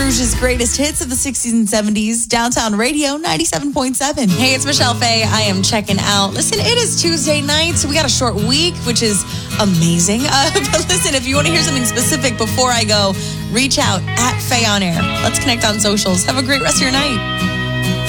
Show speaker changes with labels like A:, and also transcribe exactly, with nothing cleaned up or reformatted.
A: Rouge's greatest hits of the sixties and seventies. Downtown Radio, ninety-seven point seven. Hey, it's Michelle Faye. I am checking out. Listen, it is Tuesday night, so we got a short week, which is amazing. Uh, but listen, if you want to hear something specific before I go, reach out at Faye on Air. Let's connect on socials. Have a great rest of your night.